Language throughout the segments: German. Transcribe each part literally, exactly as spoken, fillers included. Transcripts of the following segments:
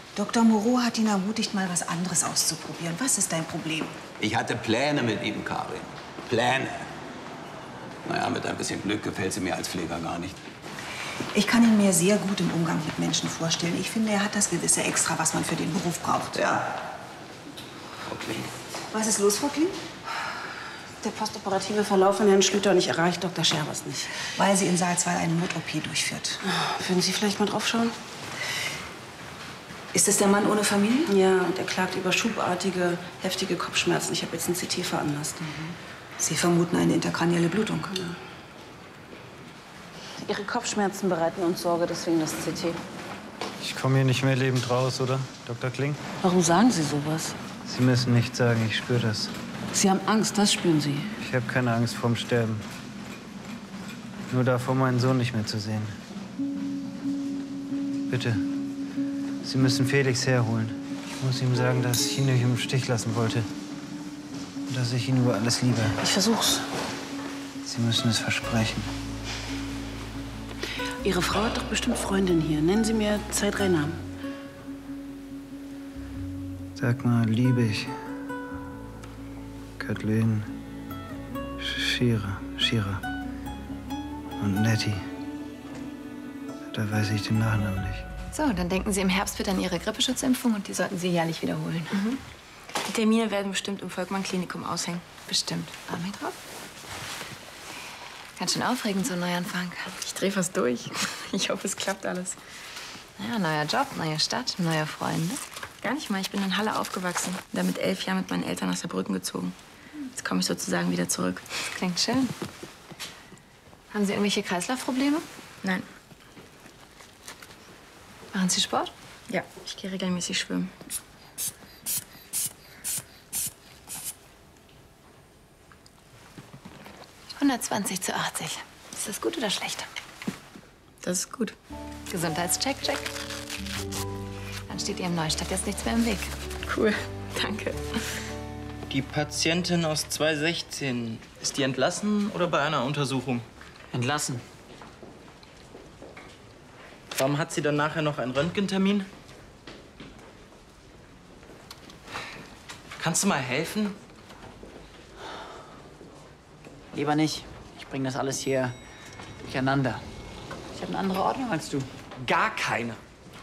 Doktor Moreau hat ihn ermutigt, mal was anderes auszuprobieren. Was ist dein Problem? Ich hatte Pläne mit ihm, Karin. Pläne. Naja, mit ein bisschen Glück gefällt sie mir als Pfleger gar nicht. Ich kann ihn mir sehr gut im Umgang mit Menschen vorstellen. Ich finde, er hat das gewisse Extra, was man für den Beruf braucht. Ja. Frau Kling. Was ist los, Frau Kling? Der postoperative Verlauf von Herrn Schlüter und ich erreicht Doktor Scherbers nicht. Weil sie in Salzweiler eine Not-O P durchführt. Würden Sie vielleicht mal drauf schauen? Ist es der Mann ohne Familie? Ja, und er klagt über schubartige, heftige Kopfschmerzen. Ich habe jetzt ein C T veranlasst. Mhm. Sie vermuten eine interkranielle Blutung. Ja. Ihre Kopfschmerzen bereiten uns Sorge, deswegen das C T. Ich komme hier nicht mehr lebend raus, oder, Doktor Kling? Warum sagen Sie sowas? Sie müssen nichts sagen, ich spüre das. Sie haben Angst, das spüren Sie. Ich habe keine Angst vorm Sterben. Nur davor, meinen Sohn nicht mehr zu sehen. Bitte, Sie müssen Felix herholen. Ich muss ihm sagen, dass ich ihn nicht im Stich lassen wollte. Und dass ich ihn über alles liebe. Ich versuch's. Sie müssen es versprechen. Ihre Frau hat doch bestimmt Freundin hier. Nennen Sie mir zwei, drei Namen. Sag mal, liebe ich. Kathleen, Shira, Shira und Nettie. Da weiß ich den Nachnamen nicht. So, dann denken Sie, im Herbst wird dann Ihre Grippeschutzimpfung und die sollten Sie jährlich wiederholen. Mhm. Die Termine werden bestimmt im Volkmann-Klinikum aushängen. Bestimmt. Arme drauf. Ganz schön aufregend, so ein Neuanfang. Ich drehe fast durch. Ich hoffe, es klappt alles. Ja, neuer Job, neue Stadt, neue Freunde. Gar nicht mal. Ich bin in Halle aufgewachsen. Da mit elf Jahren mit meinen Eltern aus Saarbrücken gezogen. Jetzt komme ich sozusagen wieder zurück. Das klingt schön. Haben Sie irgendwelche Kreislaufprobleme? Nein. Machen Sie Sport? Ja, ich gehe regelmäßig schwimmen. hundertzwanzig zu achtzig. Ist das gut oder schlecht? Das ist gut. Gesundheitscheck, check. Dann steht Ihrem Neustadt jetzt nichts mehr im Weg. Cool, danke. Die Patientin aus zwei sechzehn, ist die entlassen oder bei einer Untersuchung? Entlassen. Warum hat sie dann nachher noch einen Röntgentermin? Kannst du mal helfen? Lieber nicht. Ich bringe das alles hier durcheinander. Ich habe eine andere Ordnung als du. Gar keine.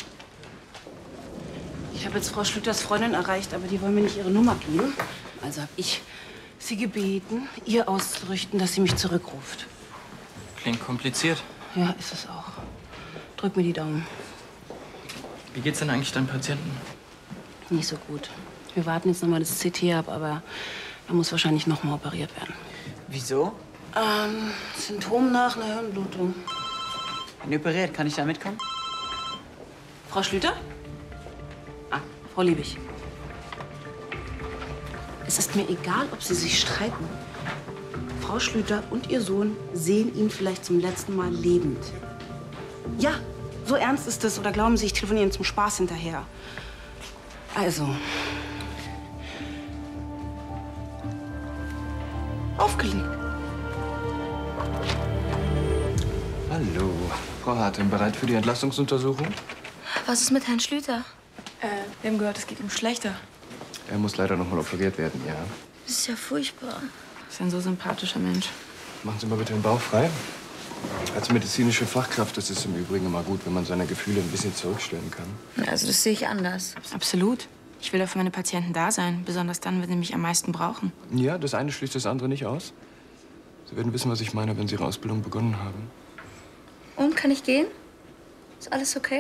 Ich habe jetzt Frau Schlüters Freundin erreicht, aber die wollen mir nicht ihre Nummer geben. Also habe ich sie gebeten, ihr auszurichten, dass sie mich zurückruft. Klingt kompliziert. Ja, ist es auch. Drück mir die Daumen. Wie geht's denn eigentlich deinem Patienten? Nicht so gut. Wir warten jetzt noch mal das C T ab, aber er muss wahrscheinlich noch mal operiert werden. Wieso? Ähm, Symptom nach einer Hirnblutung. Wenn operiert, kann ich da mitkommen? Frau Schlüter? Ah, Frau Liebig. Es ist mir egal, ob Sie sich streiten. Frau Schlüter und Ihr Sohn sehen ihn vielleicht zum letzten Mal lebend. Ja, so ernst ist es. Oder glauben Sie, ich telefoniere Ihnen zum Spaß hinterher? Also. Aufgelegt. Hallo. Frau Hartem, bereit für die Entlastungsuntersuchung? Was ist mit Herrn Schlüter? Äh, wir haben gehört, es geht ihm schlechter. Er muss leider noch mal operiert werden, ja. Das ist ja furchtbar. Ist ein so sympathischer Mensch. Machen Sie mal bitte den Bauch frei. Als medizinische Fachkraft ist es im Übrigen immer gut, wenn man seine Gefühle ein bisschen zurückstellen kann. Also das sehe ich anders. Absolut. Ich will ja für meine Patienten da sein. Besonders dann, wenn sie mich am meisten brauchen. Ja, das eine schließt das andere nicht aus. Sie werden wissen, was ich meine, wenn Sie Ihre Ausbildung begonnen haben. Und, kann ich gehen? Ist alles okay?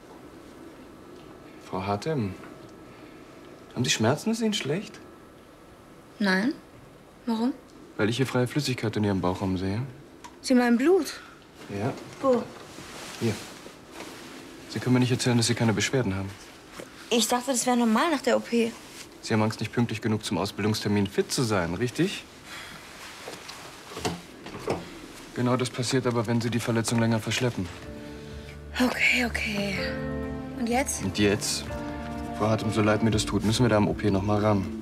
Frau Hartem, haben Sie Schmerzen? Ist Ihnen schlecht? Nein. Warum? Weil ich hier freie Flüssigkeit in Ihrem Bauchraum sehe. Sie meinen Blut? Ja. Wo? Hier. Sie können mir nicht erzählen, dass Sie keine Beschwerden haben. Ich dachte, das wäre normal nach der O P. Sie haben Angst, nicht pünktlich genug zum Ausbildungstermin fit zu sein, richtig? Genau das passiert aber, wenn Sie die Verletzung länger verschleppen. Okay, okay. Und jetzt? Und jetzt? Frau Hartem, so leid mir das tut, müssen wir da am O P noch mal ran.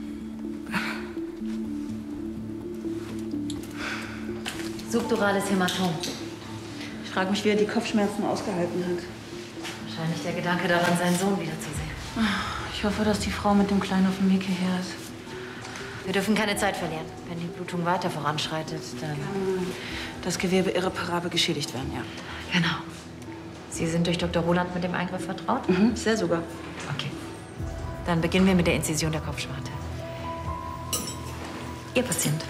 Subdurales Hämatom. Ich frage mich, wie er die Kopfschmerzen ausgehalten hat. Wahrscheinlich der Gedanke daran, seinen Sohn wiederzusehen. Ich hoffe, dass die Frau mit dem Kleinen auf dem Weg hierher ist. Wir dürfen keine Zeit verlieren. Wenn die Blutung weiter voranschreitet, dann... Kann das Gewebe irreparabel geschädigt werden, ja. Genau. Sie sind durch Doktor Roland mit dem Eingriff vertraut? Mhm, sehr sogar. Okay. Dann beginnen wir mit der Inzision der Kopfschwarte. Ihr Patient.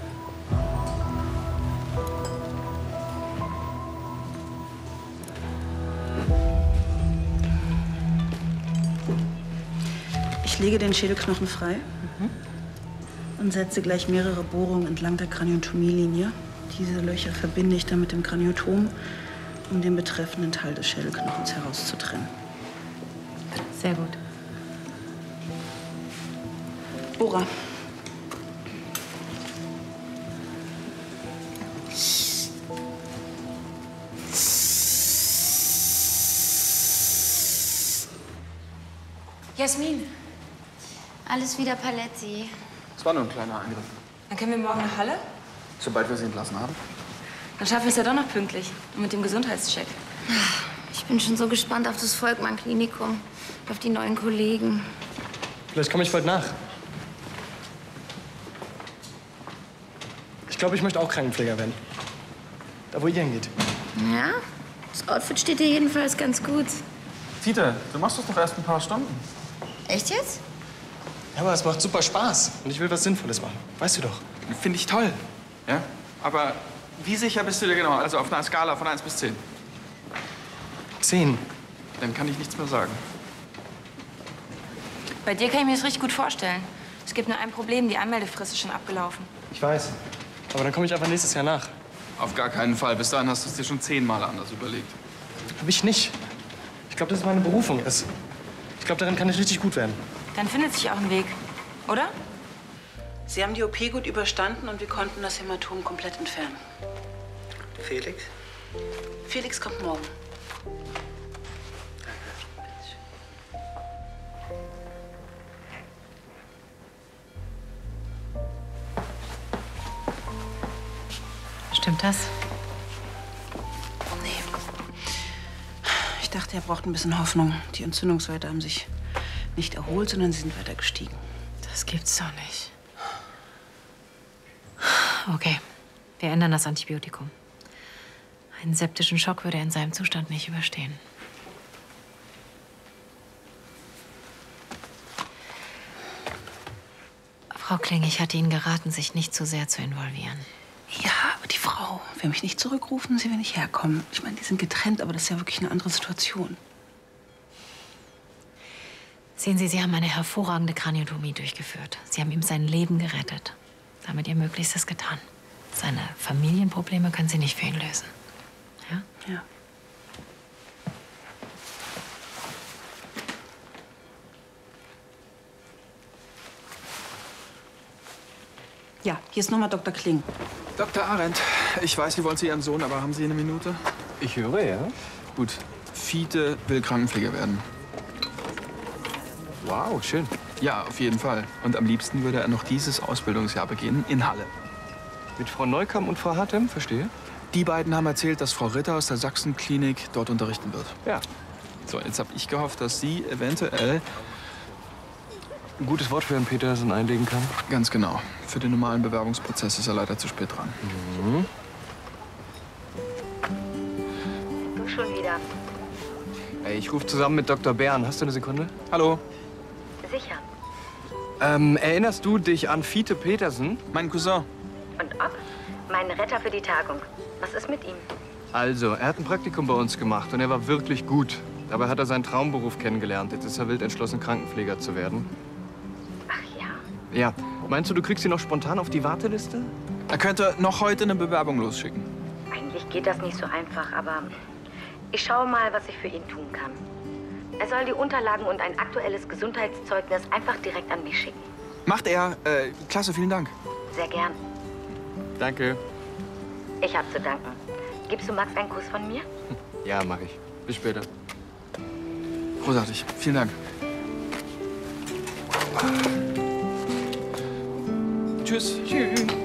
Ich lege den Schädelknochen frei mhm. und setze gleich mehrere Bohrungen entlang der Kraniotomielinie. Diese Löcher verbinde ich dann mit dem Kraniotom, um den betreffenden Teil des Schädelknochens herauszutrennen. Sehr gut. Bohrer. Jasmin. Alles wieder Paletti. Es war nur ein kleiner Eingriff. Dann können wir morgen nach Halle? Sobald wir sie entlassen haben. Dann schaffen wir es ja doch noch pünktlich. Und mit dem Gesundheitscheck. Ich bin schon so gespannt auf das Volkmann-Klinikum. Auf die neuen Kollegen. Vielleicht komme ich bald nach. Ich glaube, ich möchte auch Krankenpfleger werden. Da, wo ihr hingeht. Ja, das Outfit steht dir jedenfalls ganz gut. Tite, du machst das doch erst ein paar Stunden. Echt jetzt? Ja, aber es macht super Spaß. Und ich will was Sinnvolles machen. Weißt du doch. Finde ich toll. Ja? Aber wie sicher bist du dir genau? Also auf einer Skala von eins bis zehn? Zehn. Dann kann ich nichts mehr sagen. Bei dir kann ich mir das richtig gut vorstellen. Es gibt nur ein Problem, die Anmeldefrist ist schon abgelaufen. Ich weiß. Aber dann komme ich einfach nächstes Jahr nach. Auf gar keinen Fall. Bis dahin hast du es dir schon zehnmal anders überlegt. Hab ich nicht. Ich glaube, dass es meine Berufung ist. Ich glaube, darin kann ich richtig gut werden. Dann findet sich auch ein Weg, oder? Sie haben die O P gut überstanden und wir konnten das Hämatom komplett entfernen. Felix? Felix kommt morgen. Stimmt das? Nee. Ich dachte, er braucht ein bisschen Hoffnung. Die Entzündungswerte haben sich nicht erholt, sondern sie sind weiter gestiegen. Das gibt's doch nicht. Okay, wir ändern das Antibiotikum. Einen septischen Schock würde er in seinem Zustand nicht überstehen. Frau Kling, ich hatte Ihnen geraten, sich nicht zu sehr zu involvieren. Ja, aber die Frau will mich nicht zurückrufen, sie will nicht herkommen. Ich meine, die sind getrennt, aber das ist ja wirklich eine andere Situation. Sehen Sie, Sie haben eine hervorragende Kraniotomie durchgeführt. Sie haben ihm sein Leben gerettet. Damit Ihr Möglichstes getan. Seine Familienprobleme können Sie nicht für ihn lösen. Ja? Ja. Ja, hier ist nochmal Doktor Kling. Doktor Arendt, ich weiß, Sie wollen zu Ihrem Sohn, aber haben Sie eine Minute? Ich höre, ja. Gut. Fiete will Krankenpfleger werden. Wow, schön. Ja, auf jeden Fall. Und am liebsten würde er noch dieses Ausbildungsjahr beginnen in Halle. Mit Frau Neukamp und Frau Hartem, verstehe? Die beiden haben erzählt, dass Frau Ritter aus der Sachsenklinik dort unterrichten wird. Ja. So, jetzt habe ich gehofft, dass Sie eventuell ein gutes Wort für Herrn Petersen einlegen kann. Ganz genau. Für den normalen Bewerbungsprozess ist er leider zu spät dran. Mhm. Du schon wieder. Ey, ich rufe zusammen mit Doktor Bern. Hast du eine Sekunde? Hallo. Sicher. Ähm, erinnerst du dich an Fiete Petersen? Mein Cousin. Und ob? Mein Retter für die Tagung. Was ist mit ihm? Also, er hat ein Praktikum bei uns gemacht und er war wirklich gut. Dabei hat er seinen Traumberuf kennengelernt. Jetzt ist er wild entschlossen, Krankenpfleger zu werden. Ach ja. Ja. Meinst du, du kriegst ihn noch spontan auf die Warteliste? Er könnte noch heute eine Bewerbung losschicken. Eigentlich geht das nicht so einfach, aber ich schaue mal, was ich für ihn tun kann. Er soll die Unterlagen und ein aktuelles Gesundheitszeugnis einfach direkt an mich schicken. Macht er. Äh, klasse, vielen Dank. Sehr gern. Danke. Ich habe zu danken. Gibst du Max einen Kuss von mir? Ja, mach ich. Bis später. Großartig. Vielen Dank. Tschüss. Tschüss.